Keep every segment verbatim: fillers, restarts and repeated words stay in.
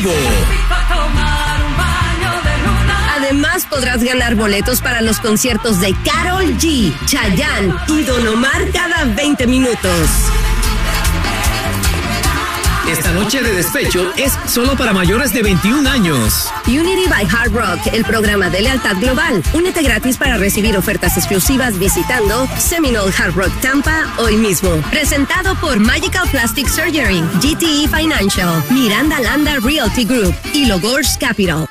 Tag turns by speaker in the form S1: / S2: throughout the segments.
S1: vivo.
S2: Además, podrás ganar boletos para los conciertos de Karol G, Chayanne y Don Omar cada veinte minutos.
S1: Esta noche de despecho es solo para mayores de veintiún años.
S2: Unity by Hard Rock, el programa de lealtad global. Únete gratis para recibir ofertas exclusivas visitando Seminole Hard Rock Tampa hoy mismo. Presentado por Magical Plastic Surgery, G T E Financial, Miranda Landa Realty Group y Logor's Capital.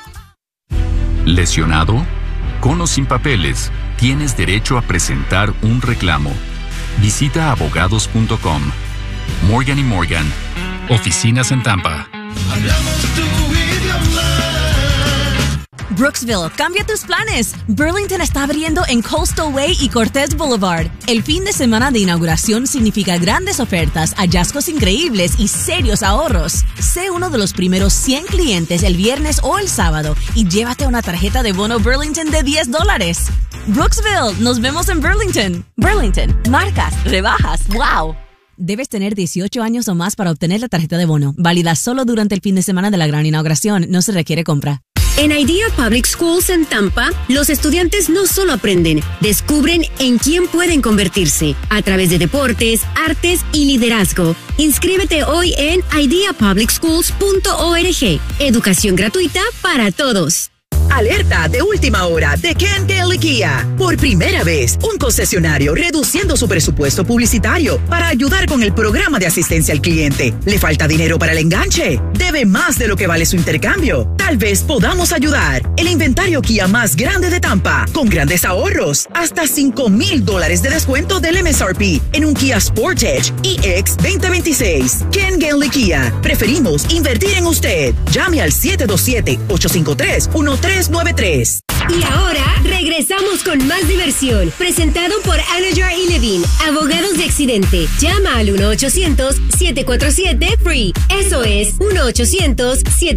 S3: ¿Lesionado? Con o sin papeles, tienes derecho a presentar un reclamo. Visita abogados punto com. Morgan y Morgan. Oficinas en Tampa.
S4: Hablamos tu idioma.
S5: Brooksville, cambia tus planes. Burlington está abriendo en Coastal Way y Cortez Boulevard. El fin de semana de inauguración significa grandes ofertas, hallazgos increíbles y serios ahorros. Sé uno de los primeros cien clientes el viernes o el sábado y llévate una tarjeta de bono Burlington de diez dólares. Brooksville, nos vemos en Burlington. Burlington, marcas, rebajas, wow. Debes tener dieciocho años o más para obtener la tarjeta de bono. Válida solo durante el fin de semana de la gran inauguración. No se requiere compra.
S2: En Idea Public Schools en Tampa, los estudiantes no solo aprenden, descubren en quién pueden convertirse a través de deportes, artes y liderazgo. Inscríbete hoy en idea public schools punto org. Educación gratuita para todos.
S6: Alerta de última hora de Ken Daly Kia. Por primera vez, un concesionario reduciendo su presupuesto publicitario para ayudar con el programa de asistencia al cliente. ¿Le falta dinero para el enganche? ¿Debe más de lo que vale su intercambio? Tal vez podamos ayudar. El inventario Kia más grande de Tampa, con grandes ahorros. Hasta cinco mil dólares de descuento del M S R P en un Kia Sportage E X veinte veintiséis. Ken Daly Kia. Preferimos invertir en usted. Llame al siete dos siete, ocho cinco tres, uno tres nueve tres.
S2: Y ahora regresamos con más diversión, presentado por Anajar y Levine, abogados de accidente. Llama al uno ochocientos, siete cuatro siete, F R E E. Eso es uno ochocientos, siete